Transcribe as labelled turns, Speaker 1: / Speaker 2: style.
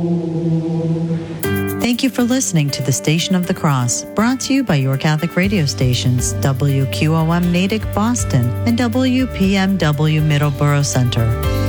Speaker 1: Thank you for listening to the Station of the Cross, brought to you by your Catholic radio stations, WQOM Natick Boston and WPMW Middleborough Center.